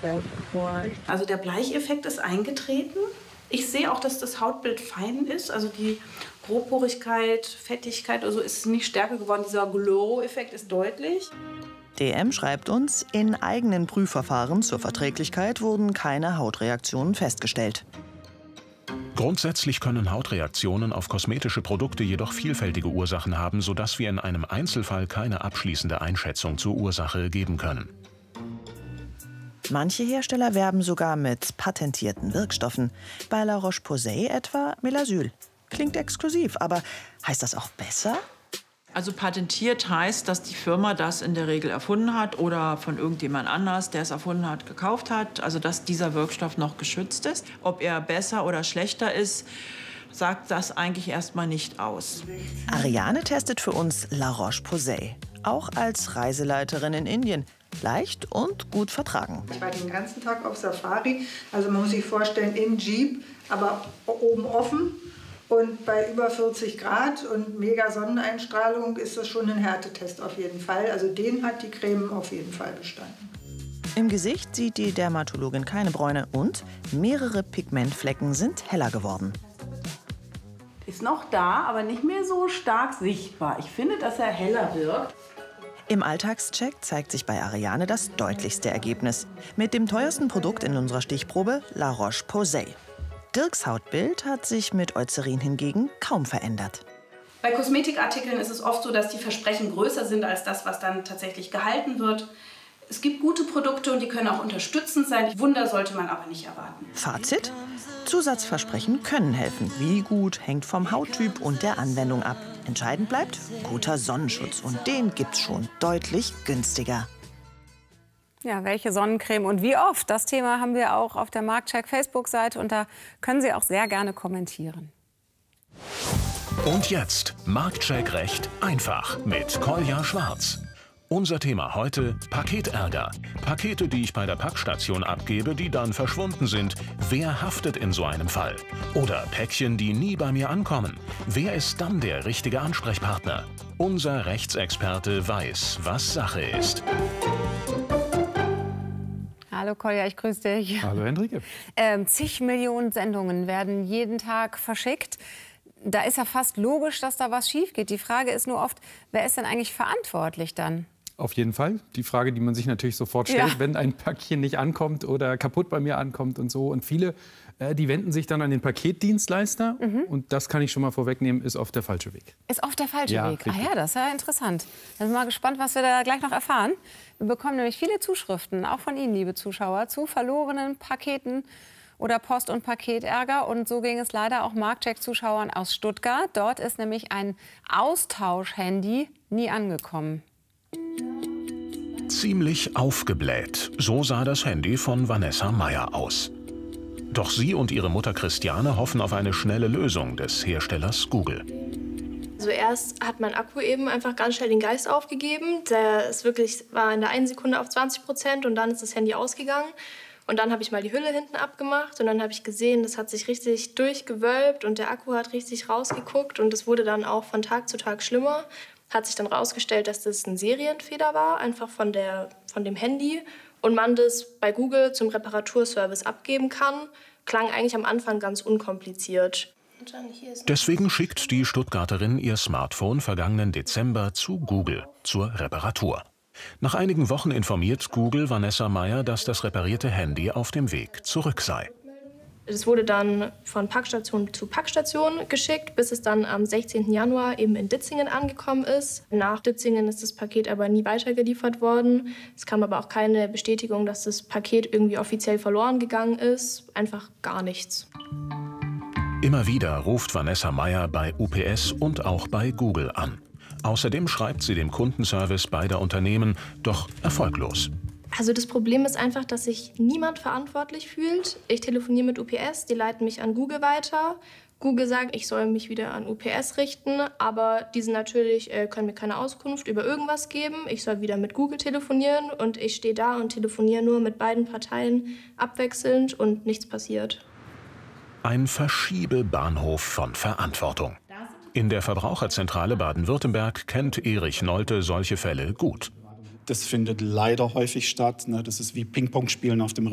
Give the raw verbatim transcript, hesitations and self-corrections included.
Also der Bleicheffekt ist eingetreten. Ich sehe auch, dass das Hautbild fein ist. Also die Grobporigkeit, Fettigkeit also ist nicht stärker geworden. Dieser Glow-Effekt ist deutlich. D M schreibt uns, in eigenen Prüfverfahren zur Verträglichkeit wurden keine Hautreaktionen festgestellt. Grundsätzlich können Hautreaktionen auf kosmetische Produkte jedoch vielfältige Ursachen haben, sodass wir in einem Einzelfall keine abschließende Einschätzung zur Ursache geben können. Manche Hersteller werben sogar mit patentierten Wirkstoffen. Bei La Roche-Posay etwa Melasyl. Klingt exklusiv, aber heißt das auch besser? Also patentiert heißt, dass die Firma das in der Regel erfunden hat oder von irgendjemand anders, der es erfunden hat, gekauft hat. Also dass dieser Wirkstoff noch geschützt ist. Ob er besser oder schlechter ist, sagt das eigentlich erstmal nicht aus. Ariane testet für uns La Roche-Posay. Auch als Reiseleiterin in Indien. Leicht und gut vertragen. Ich war den ganzen Tag auf Safari. Also man muss sich vorstellen, im Jeep, aber oben offen. Und bei über vierzig Grad und mega Sonneneinstrahlung ist das schon ein Härtetest auf jeden Fall. Also den hat die Creme auf jeden Fall bestanden. Im Gesicht sieht die Dermatologin keine Bräune und mehrere Pigmentflecken sind heller geworden. Ist noch da, aber nicht mehr so stark sichtbar. Ich finde, dass er heller wirkt. Im Alltagscheck zeigt sich bei Ariane das deutlichste Ergebnis. Mit dem teuersten Produkt in unserer Stichprobe, La Roche-Posay. Dirks Hautbild hat sich mit Eucerin hingegen kaum verändert. Bei Kosmetikartikeln ist es oft so, dass die Versprechen größer sind als das, was dann tatsächlich gehalten wird. Es gibt gute Produkte und die können auch unterstützend sein. Wunder sollte man aber nicht erwarten. Fazit? Zusatzversprechen können helfen. Wie gut hängt vom Hauttyp und der Anwendung ab. Entscheidend bleibt guter Sonnenschutz und den gibt's schon deutlich günstiger. Ja, welche Sonnencreme und wie oft? Das Thema haben wir auch auf der Marktcheck Facebook-Seite und da können Sie auch sehr gerne kommentieren. Und jetzt Marktcheck recht einfach mit Kolja Schwarz. Unser Thema heute: Paketärger. Pakete, die ich bei der Packstation abgebe, die dann verschwunden sind. Wer haftet in so einem Fall? Oder Päckchen, die nie bei mir ankommen. Wer ist dann der richtige Ansprechpartner? Unser Rechtsexperte weiß, was Sache ist. Hallo Kolja, ich grüße dich. Hallo Hendrike. Ähm, zig Millionen Sendungen werden jeden Tag verschickt. Da ist ja fast logisch, dass da was schief geht. Die Frage ist nur oft, wer ist denn eigentlich verantwortlich dann? Auf jeden Fall. Die Frage, die man sich natürlich sofort stellt, Ja. wenn ein Päckchen nicht ankommt oder kaputt bei mir ankommt und so. Und viele, äh, die wenden sich dann an den Paketdienstleister. Mhm. Und das kann ich schon mal vorwegnehmen, ist oft der falsche Weg. Ist oft der falsche Ja, Weg. richtig. Ah ja, das ist ja interessant. Dann sind wir mal gespannt, was wir da gleich noch erfahren. Wir bekommen nämlich viele Zuschriften, auch von Ihnen, liebe Zuschauer, zu verlorenen Paketen oder Post- und Paketärger. Und so ging es leider auch Marktcheck-Zuschauern aus Stuttgart. Dort ist nämlich ein Austauschhandy nie angekommen. Ziemlich aufgebläht. So sah das Handy von Vanessa Meyer aus. Doch sie und ihre Mutter Christiane hoffen auf eine schnelle Lösung des Herstellers Google. Also erst hat mein Akku eben einfach ganz schnell den Geist aufgegeben. Der ist wirklich, war in der einen Sekunde auf zwanzig Prozent und dann ist das Handy ausgegangen. Und dann habe ich mal die Hülle hinten abgemacht und dann habe ich gesehen, das hat sich richtig durchgewölbt und der Akku hat richtig rausgeguckt und es wurde dann auch von Tag zu Tag schlimmer. Hat sich dann rausgestellt, dass das ein Serienfehler war, einfach von, der, von dem Handy und man das bei Google zum Reparaturservice abgeben kann. Klang eigentlich am Anfang ganz unkompliziert. Deswegen schickt die Stuttgarterin ihr Smartphone vergangenen Dezember zu Google zur Reparatur. Nach einigen Wochen informiert Google Vanessa Meyer, dass das reparierte Handy auf dem Weg zurück sei. Es wurde dann von Packstation zu Packstation geschickt, bis es dann am sechzehnten Januar eben in Ditzingen angekommen ist. Nach Ditzingen ist das Paket aber nie weitergeliefert worden. Es kam aber auch keine Bestätigung, dass das Paket irgendwie offiziell verloren gegangen ist. Einfach gar nichts. Immer wieder ruft Vanessa Meyer bei U P S und auch bei Google an. Außerdem schreibt sie dem Kundenservice beider Unternehmen, doch erfolglos. Also das Problem ist einfach, dass sich niemand verantwortlich fühlt. Ich telefoniere mit U P S, die leiten mich an Google weiter. Google sagt, ich soll mich wieder an U P S richten, aber diese natürlich äh, können mir keine Auskunft über irgendwas geben. Ich soll wieder mit Google telefonieren und ich stehe da und telefoniere nur mit beiden Parteien abwechselnd und nichts passiert. Ein Verschiebebahnhof von Verantwortung. In der Verbraucherzentrale Baden-Württemberg kennt Erich Nolte solche Fälle gut. Das findet leider häufig statt. Das ist wie Ping-Pong-Spielen auf dem